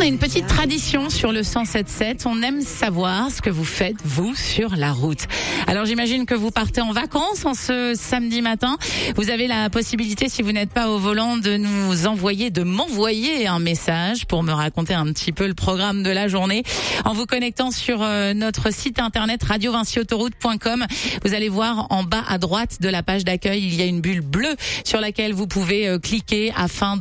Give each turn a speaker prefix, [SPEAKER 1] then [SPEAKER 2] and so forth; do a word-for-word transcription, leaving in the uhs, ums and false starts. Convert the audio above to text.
[SPEAKER 1] a une petite tradition sur le cent sept sept. On aime savoir ce que vous faites, vous, sur la route. Alors, j'imagine que vous partez en vacances en ce samedi matin. Vous avez la possibilité, si vous n'êtes pas au volant, de nous envoyer, de m'envoyer un message pour me raconter un petit peu le programme de la journée en vous connectant sur euh, notre site internet radio vinci autoroute point com. Vous allez voir en bas à droite de la page d'accueil, il y a une bulle bleue sur laquelle vous pouvez euh, cliquer afin